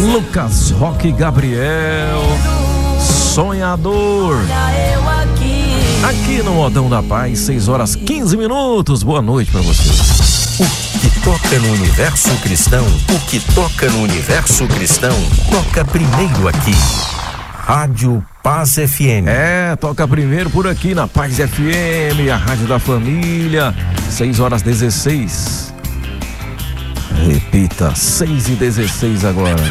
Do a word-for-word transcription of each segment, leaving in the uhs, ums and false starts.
Lucas Roque Gabriel, Sonhador. Aqui no Modão da Paz, seis horas quinze minutos. Boa noite pra vocês. O que toca no universo cristão, o que toca no universo cristão, toca primeiro aqui. Rádio Paz F M. É, toca primeiro por aqui na Paz F M, a rádio da família. seis horas dezesseis. Repita, seis e dezesseis agora.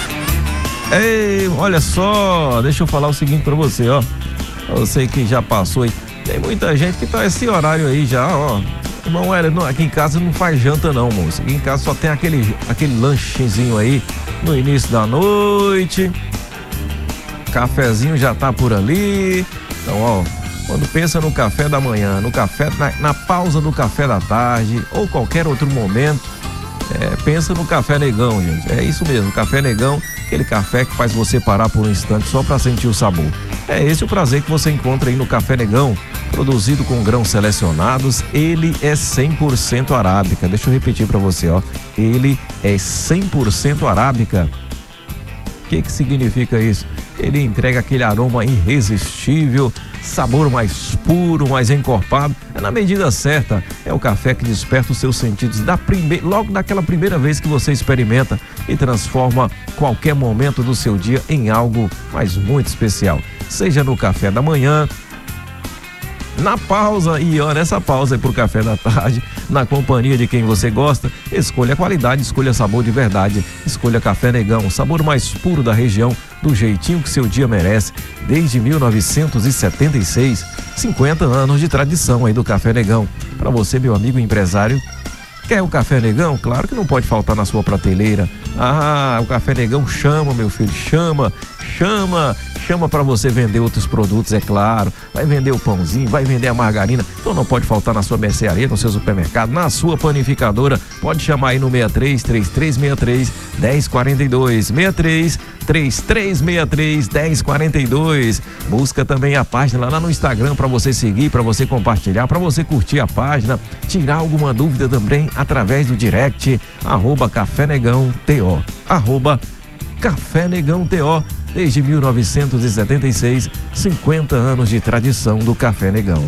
Ei, olha só, deixa eu falar o seguinte pra você, ó. Eu sei que já passou aí. Tem muita gente que tá esse horário aí já, ó. Irmão, era, não, aqui em casa não faz janta não, moço. Aqui em casa só tem aquele, aquele lanchezinho aí no início da noite. Cafezinho já tá por ali. Então, ó, quando pensa no café da manhã, no café, na, na pausa do café da tarde ou qualquer outro momento, é, pensa no café negão, gente. É isso mesmo, café negão, aquele café que faz você parar por um instante só para sentir o sabor. É esse o prazer que você encontra aí no Café Negão, produzido com grãos selecionados. Ele é cem por cento arábica. Deixa eu repetir para você, ó. Ele é cem por cento arábica. O que que significa isso? Ele entrega aquele aroma irresistível, sabor mais puro, mais encorpado. É na medida certa. É o café que desperta os seus sentidos da prime... logo daquela primeira vez que você experimenta e transforma qualquer momento do seu dia em algo mais muito especial. Seja no café da manhã, na pausa, e ó, nessa pausa é pro café da tarde, na companhia de quem você gosta, escolha qualidade, escolha sabor de verdade, escolha Café Negão, o sabor mais puro da região, do jeitinho que seu dia merece, desde mil novecentos e setenta e seis, cinquenta anos de tradição aí do Café Negão. Para você, meu amigo empresário, quer o Café Negão? Claro que não pode faltar na sua prateleira. Ah, o Café Negão chama, meu filho, chama, chama, chama para você vender outros produtos, é claro. Vai vender o pãozinho, vai vender a margarina, então não pode faltar na sua mercearia, no seu supermercado, na sua panificadora. Pode chamar aí no seis três, três três seis três, um zero quatro dois, seis três, três três seis três, um zero quatro dois. Busca também a página lá no Instagram para você seguir, para você compartilhar, para você curtir a página, tirar alguma dúvida também através do direct, arroba Café Negão T O, arroba Café Negão T O, desde mil novecentos e setenta e seis, cinquenta anos de tradição do Café Negão.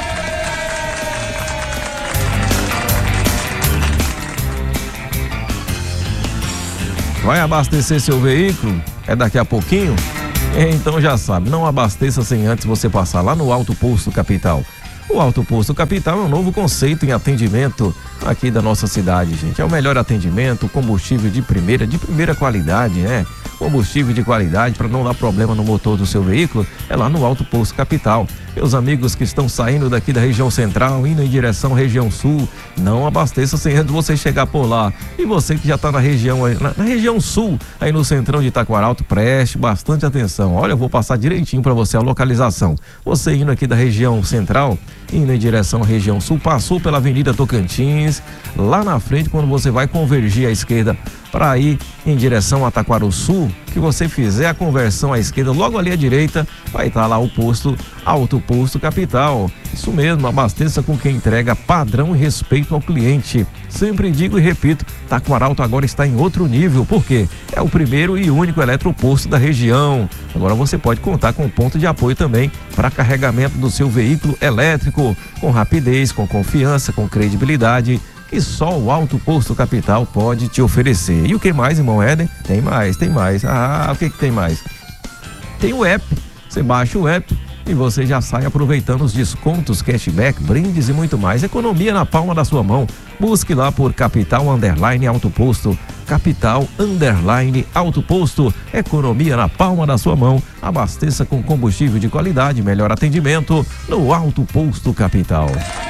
Vai abastecer seu veículo? É daqui a pouquinho? Então já sabe, não abasteça sem antes você passar lá no Alto Posto Capital. O Alto Posto Capital é um novo conceito em atendimento aqui da nossa cidade, gente. É o melhor atendimento, combustível de primeira, de primeira qualidade, né? Combustível de qualidade para não dar problema no motor do seu veículo, é lá no Alto Posto Capital. Meus amigos que estão saindo daqui da região central, indo em direção à região sul, não abasteça sem antes você chegar por lá. E você que já está na região, na, na região sul, aí no centrão de Itaquaralto, preste bastante atenção. Olha, eu vou passar direitinho para você a localização. Você indo aqui da região central, indo em direção à região sul, passou pela Avenida Tocantins, lá na frente, quando você vai convergir à esquerda para ir em direção a Taquaruçu, que você fizer a conversão à esquerda, logo ali à direita, vai estar lá o posto Alto Posto Capital. Isso mesmo, abasteça com quem entrega padrão e respeito ao cliente. Sempre digo e repito, Taquaralto agora está em outro nível, porque é o primeiro e único eletroposto da região. Agora você pode contar com ponto de apoio também para carregamento do seu veículo elétrico, com rapidez, com confiança, com credibilidade, que só o Alto Posto Capital pode te oferecer. E o que mais, irmão Éden? Tem mais, tem mais. Ah, o que que tem mais? Tem o app. Você baixa o app e você já sai aproveitando os descontos, cashback, brindes e muito mais. Economia na palma da sua mão. Busque lá por Capital Underline Alto Posto. Capital Underline Alto Posto. Economia na palma da sua mão. Abasteça com combustível de qualidade, melhor atendimento no Alto Posto Capital.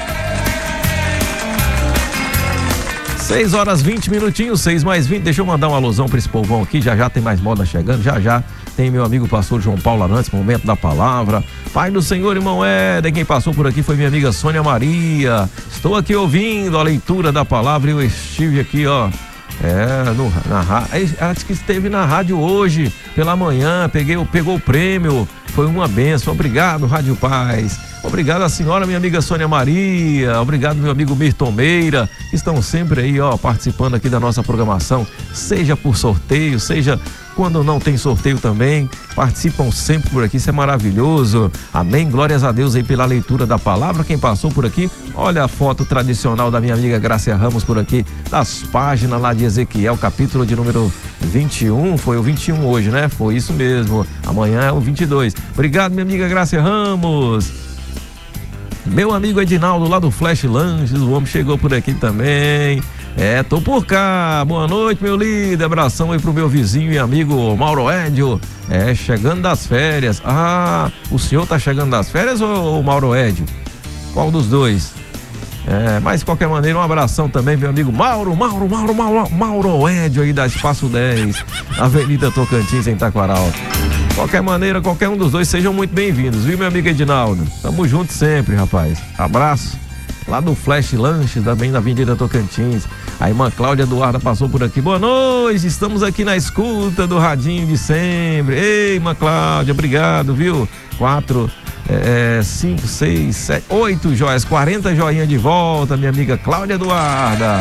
seis horas vinte minutinhos, seis mais vinte. Deixa eu mandar uma alusão para esse povão aqui. Já já tem mais moda chegando. Já já tem meu amigo pastor João Paulo Arantes, momento da palavra. Pai do Senhor, irmão Éden. Quem passou por aqui foi minha amiga Sônia Maria. Estou aqui ouvindo a leitura da palavra. Eu estive aqui, ó. É, no, na rádio. Ela disse que esteve na rádio hoje, pela manhã. Peguei, pegou o prêmio. Foi uma benção. Obrigado, Rádio Paz. Obrigado a senhora, minha amiga Sônia Maria. Obrigado, meu amigo Mirton Meira, que estão sempre aí, ó, participando aqui da nossa programação, seja por sorteio, seja quando não tem sorteio também, participam sempre por aqui, isso é maravilhoso. Amém, glórias a Deus aí pela leitura da palavra. Quem passou por aqui, olha a foto tradicional da minha amiga Grácia Ramos por aqui, das páginas lá de Ezequiel, capítulo de número vinte e um, foi o vinte e um hoje, né? Foi isso mesmo, amanhã é o vinte e dois. Obrigado, minha amiga Grácia Ramos. Meu amigo Edinaldo lá do Flash Lanches, o homem chegou por aqui também. É, tô por cá. Boa noite, meu líder. Abração aí pro meu vizinho e amigo Mauro Edio. É, chegando das férias. Ah, o senhor tá chegando das férias ou o Mauro Edio? Qual dos dois? É, mas de qualquer maneira, um abração também, meu amigo Mauro, Mauro, Mauro, Mauro, Mauro Edio aí da Espaço dez, Avenida Tocantins, em Taquaral. De qualquer maneira, qualquer um dos dois, sejam muito bem-vindos, viu, meu amigo Edinaldo? Tamo junto sempre, rapaz. Abraço. Lá do Flash Lanches, também da Avenida Tocantins. A irmã Cláudia Eduarda passou por aqui. Boa noite, estamos aqui na escuta do radinho de sempre. Ei, irmã Cláudia, obrigado, viu? Quatro, é, cinco, seis, sete, oito joias, quarenta joinhas de volta, minha amiga Cláudia Eduarda.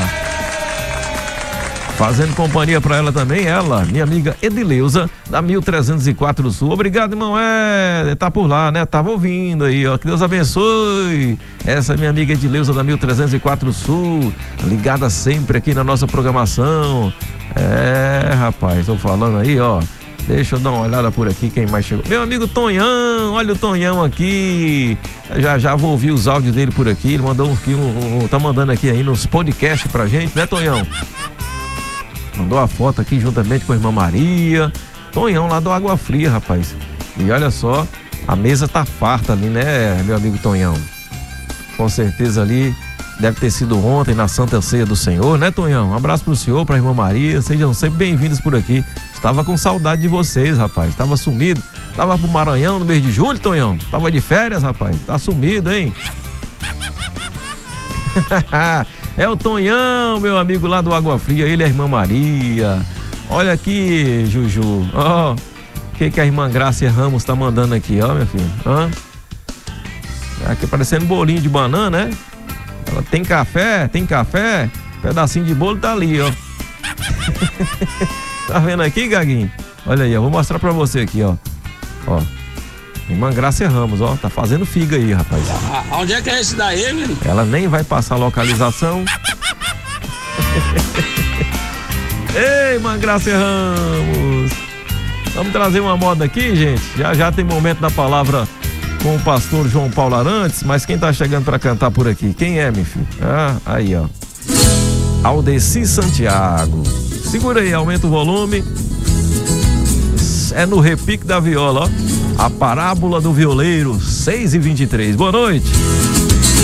Fazendo companhia pra ela também, ela, minha amiga Edileuza, da mil trezentos e quatro Sul. Obrigado, irmão Éder, tá por lá, né? Tava ouvindo aí, ó. Que Deus abençoe. Essa é minha amiga Edileuza, da mil trezentos e quatro Sul, ligada sempre aqui na nossa programação. É, rapaz, tô falando aí, ó. Deixa eu dar uma olhada por aqui, quem mais chegou. Meu amigo Tonhão, olha o Tonhão aqui. Já já vou ouvir os áudios dele por aqui. Ele mandou um, um, um tá mandando aqui aí nos podcasts pra gente, né, Tonhão? Mandou a foto aqui juntamente com a irmã Maria. Tonhão lá do Água Fria, rapaz. E olha só, a mesa tá farta ali, né, meu amigo Tonhão? Com certeza ali deve ter sido ontem na Santa Ceia do Senhor, né, Tonhão? Um abraço pro senhor, pra irmã Maria. Sejam sempre bem-vindos por aqui. Estava com saudade de vocês, rapaz. Estava sumido. Tava pro Maranhão no mês de julho, Tonhão. Tava de férias, rapaz. Tá sumido, hein? É o Tonhão, meu amigo lá do Água Fria, ele é a irmã Maria. Olha aqui, Juju, ó, o que que a irmã Grácia Ramos tá mandando aqui, ó, minha filha, ó. Aqui parecendo bolinho de banana, né? Ela tem café, tem café, pedacinho de bolo tá ali, ó. Tá vendo aqui, Gaguinho? Olha aí, ó, vou mostrar pra você aqui, ó, ó. Irmã Grácia Ramos, ó, tá fazendo figa aí, rapaz. Ah, onde é que é esse daí, menino? Ela nem vai passar a localização. Ei, irmã Grácia Ramos. Vamos trazer uma moda aqui, gente. Já já tem momento da palavra com o pastor João Paulo Arantes, mas quem tá chegando pra cantar por aqui? Quem é, meu filho? Ah, aí, ó. Aldeci Santiago. Segura aí, aumenta o volume. É no repique da viola, ó. A parábola do violeiro, seis e vinte e três. Boa noite.